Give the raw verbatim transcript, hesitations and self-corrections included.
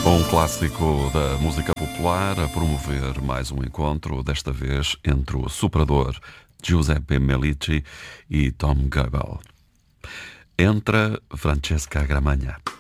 Um clássico da música popular a promover mais um encontro, desta vez entre o soprador Giuseppe Melici e Tom Goebel. Entra Francesca Gramagna.